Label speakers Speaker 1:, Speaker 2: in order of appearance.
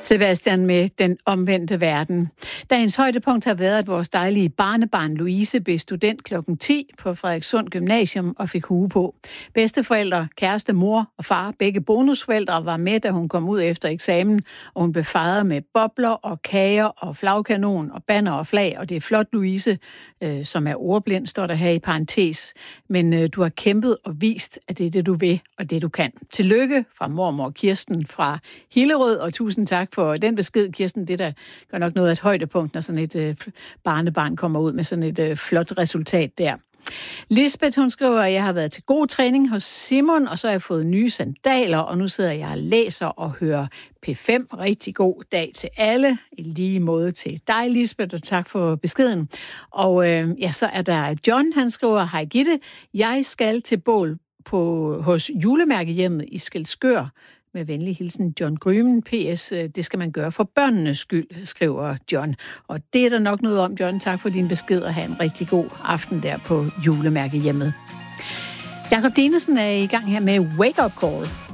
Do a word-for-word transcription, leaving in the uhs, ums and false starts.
Speaker 1: Sebastian med Den omvendte verden. Dagens højdepunkt har været, at vores dejlige barnebarn Louise blev student klokken ti på Frederikssund Gymnasium og fik hue på. Bedsteforældre, kæreste, mor og far, begge bonusforældre var med, da hun kom ud efter eksamen, og hun blev fejret med bobler og kager og flagkanon og banner og flag, og det er flot, Louise, øh, som er ordblind, står der her i parentes. Men øh, du har kæmpet og vist, at det er det, du vil og det, du kan. Tillykke fra mormor Kirsten fra Hillerød, og tusind tak for den besked, Kirsten. Det der gør nok noget af et højdepunkt, når sådan et øh, barnebarn kommer ud med sådan et øh, flot resultat der. Lisbeth, hun skriver, at jeg har været til god træning hos Simon, og så har jeg fået nye sandaler, og nu sidder jeg og læser og hører P fem. Rigtig god dag til alle. I lige måde til dig, Lisbeth, og tak for beskeden. Og øh, ja, så er der John, han skriver, hej Gitte, jeg skal til bål på, hos julemærkehjemmet i Skælskør. Med venlig hilsen, John Grymen. P S. Det skal man gøre for børnenes skyld, skriver John. Og det er der nok noget om, John. Tak for din besked, og have en rigtig god aften der på julemærkehjemmet. Jakob Dinesen er i gang her med Wake Up Call.